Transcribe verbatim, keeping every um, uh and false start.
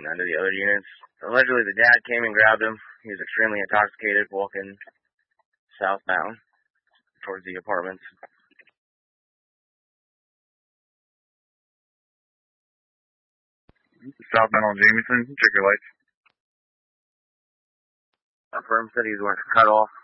Under the other units. Allegedly, the dad came and grabbed him. He was extremely intoxicated, walking southbound towards the apartments. Southbound on Jamieson. Check your lights. Our firm said he was wearing a cutoff.